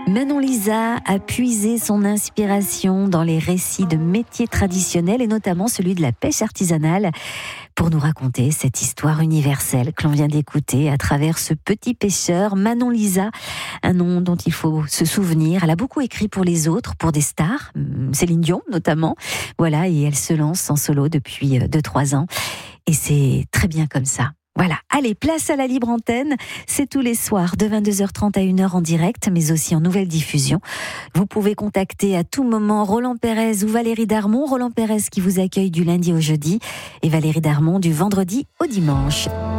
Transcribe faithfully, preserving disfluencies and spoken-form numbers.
Manon Lisa a puisé son inspiration dans les récits de métiers traditionnels et notamment celui de la pêche artisanale pour nous raconter cette histoire universelle que l'on vient d'écouter à travers ce petit pêcheur, Manon Lisa, un nom dont il faut se souvenir. Elle a beaucoup écrit pour les autres, pour des stars, Céline Dion notamment. Voilà, et elle se lance en solo depuis deux trois ans et c'est très bien comme ça. Voilà, allez, place à la libre antenne, c'est tous les soirs de vingt-deux heures trente à une heure en direct, mais aussi en nouvelle diffusion. Vous pouvez contacter à tout moment Roland Pérez ou Valérie Darmon. Roland Pérez qui vous accueille du lundi au jeudi et Valérie Darmon du vendredi au dimanche.